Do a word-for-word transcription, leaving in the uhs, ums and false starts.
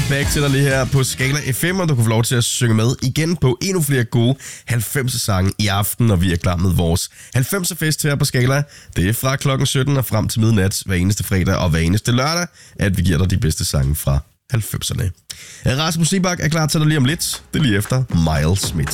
back til dig lige her på Skala F M, og du kan få lov til at synge med igen på endnu flere gode halvfemser sange i aften, når vi er klar med vores halvfemser fest her på Skala. Det er fra klokken sytten og frem til midnat hver eneste fredag og hver eneste lørdag, at vi giver dig de bedste sange fra halvfemserne. Rasmus Seebach er klar til dig lige om lidt. Det er lige efter Miles Smith.